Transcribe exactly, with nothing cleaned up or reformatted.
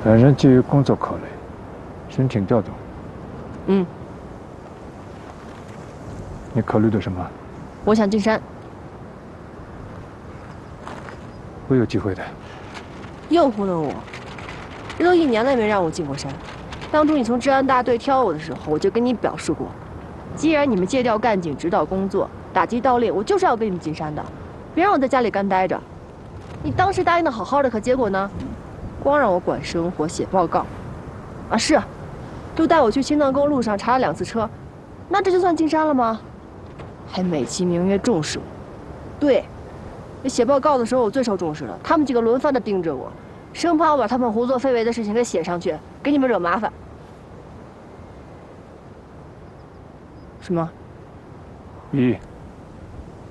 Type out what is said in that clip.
本人基于工作考虑，申请调动。 嗯。 你考虑的什么？ 我想进山。 会有机会的。 又糊弄我！这都一年了，也没让我进过山。当初你从治安大队挑我的时候，我就跟你表示过，既然你们借调干警指导工作，打击盗猎，我就是要跟你们进山的，别让我在家里干待着。你当时答应的好好的，可结果呢？光让我管生活、写报告。啊，是，又带我去青藏公路上查了两次车，那这就算进山了吗？还美其名曰重视我。对，写报告的时候我最受重视了，他们几个轮番的盯着我，生怕我把他们胡作非为的事情给写上去，给你们惹麻烦。什么？ 一，